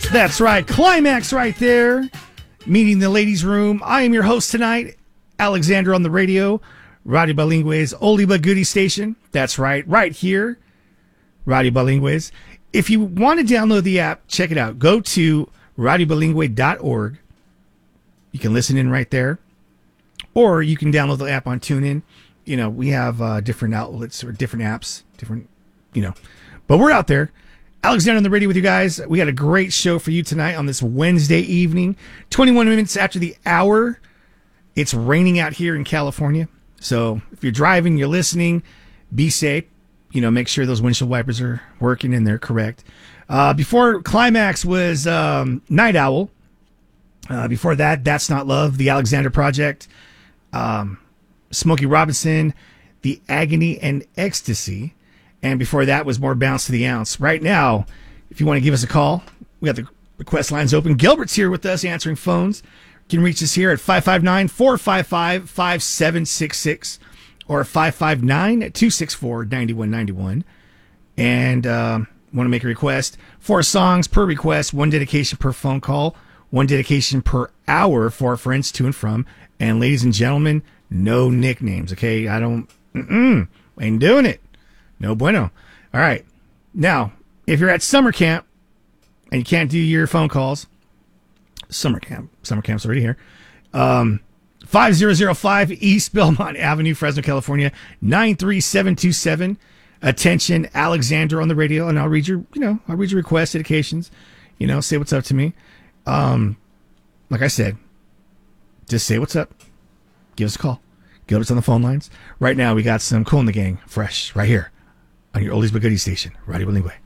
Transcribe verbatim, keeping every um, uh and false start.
That's right. Climax right there. Meeting the ladies' room. I am your host tonight, Alexander on the radio. Radio Bilingue's oldie but goodie station. That's right. Right here. Radio Bilingue's. If you want to download the app, check it out. Go to radio bilingue dot org. You can listen in right there. Or you can download the app on TuneIn. You know, we have uh, different outlets or different apps. Different, you know. But we're out there. Alexander on the radio with you guys. We got a great show for you tonight on this Wednesday evening. twenty-one minutes after the hour. It's raining out here in California. So if you're driving, you're listening, be safe. You know, make sure those windshield wipers are working and they're correct. Uh, before Climax was um, Night Owl. Uh, before that, That's Not Love, The Alexander Project. Um, Smokey Robinson, The Agony and Ecstasy. And before that was more Bounce to the Ounce. Right now, if you want to give us a call, we got the request lines open. Gilbert's here with us answering phones. You can reach us here at five five nine, four five five, five seven six six or five five nine, two six four, nine one nine one. And um, want to make a request. Four songs per request, one dedication per phone call, one dedication per hour for our friends to and from. And ladies and gentlemen, no nicknames, okay? I don't, mm-mm, ain't doing it. No bueno. All right. Now, if you're at summer camp and you can't do your phone calls, summer camp, summer camp's already here. Um, five zero five East Belmont Avenue, Fresno, California, nine three seven two seven. Attention, Alexander on the radio, and I'll read your, you know, I'll read your requests, dedications, you know, say what's up to me. Um, like I said, just say what's up. Give us a call. Gilbert's on the phone lines. Right now, we got some Cool in the Gang, fresh, right here on your oldies but goodies station, Radio Bilingue.